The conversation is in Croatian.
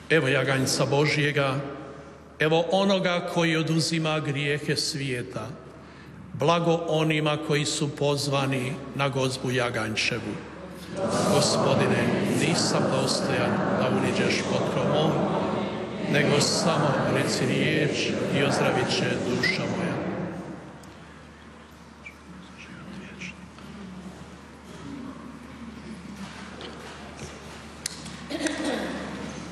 Evo jaganjca Božjega, evo onoga koji oduzima grijehe svijeta. Blago onima koji su pozvani na gozbu jaganjčevu. Gospodine, nisam dostojan da uniđeš pod krov moj, nego samo reci riječ i ozdravit će duša moja.